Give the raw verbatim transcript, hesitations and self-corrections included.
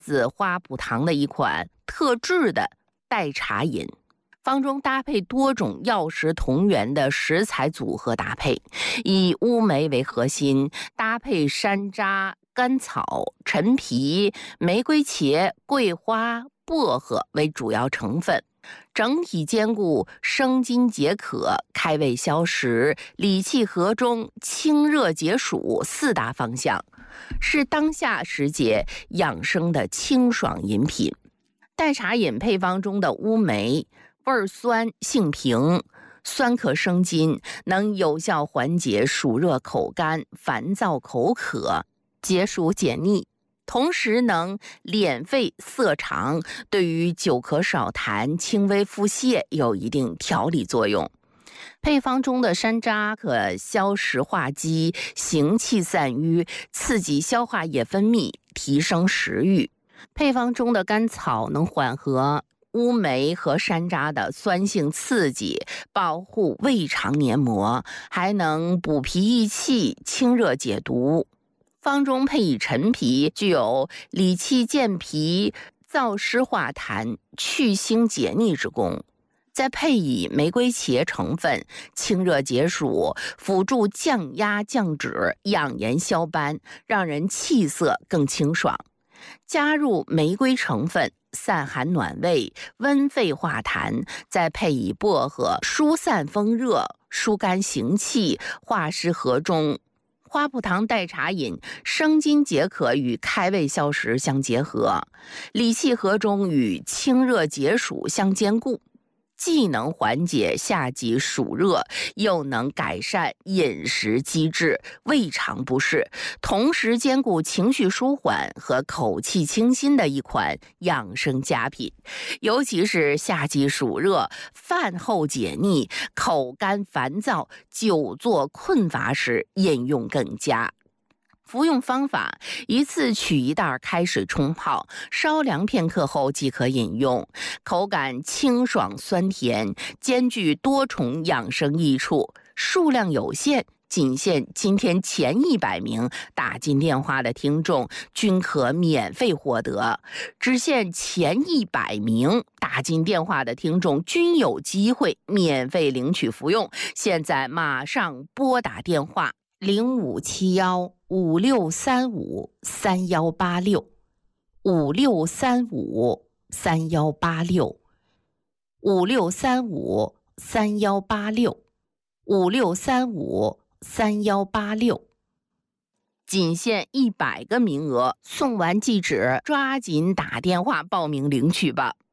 自花圃堂的一款特制的代茶饮。方中搭配多种药食同源的食材组合搭配，以乌梅为核心，搭配山楂、甘草、陈皮、玫瑰茄、桂花、薄荷为主要成分，整体兼顾生津解渴、开胃消食、理气和中、清热解暑四大方向，是当下时节养生的清爽饮品。代茶饮配方中的乌梅味儿酸，性平，酸可生津，能有效缓解暑热口干、烦躁口渴、解暑解腻，同时能敛肺涩肠，对于久咳少痰、轻微腹泻有一定调理作用。配方中的山楂可消食化积、行气散瘀，刺激消化液分泌，提升食欲。配方中的甘草能缓和乌梅和山楂的酸性刺激，保护胃肠黏膜，还能补脾益气、清热解毒。方中配以陈皮，具有理气健脾、燥湿化痰、去腥解腻之功。再配以玫瑰茄成分，清热解暑，辅助降压降脂、养颜消斑，让人气色更清爽。加入玫瑰成分，散寒暖胃、温肺化痰，再配以薄荷，疏散风热、疏肝行气、化湿和中。花圃堂代茶饮生津解渴与开胃消食相结合，理气和中与清热解暑相兼顾，既能缓解夏季暑热，又能改善饮食机制、胃肠不适，同时兼顾情绪舒缓和口气清新的一款养生佳品。尤其是夏季暑热，饭后解腻、口干烦躁、久坐困乏时饮用更佳。服用方法：一次取一袋开水冲泡，稍凉片刻后即可饮用。口感清爽酸甜，兼具多重养生益处。数量有限，仅限今天前一百名打进电话的听众均可免费获得，只限前一百名打进电话的听众均有机会免费领取服用。现在马上拨打电话零五七幺五六三五三幺八六五六三五三幺八六五六三五三幺八六五六三五三幺八六，仅限一百个名额，送完即止，抓紧打电话报名领取吧。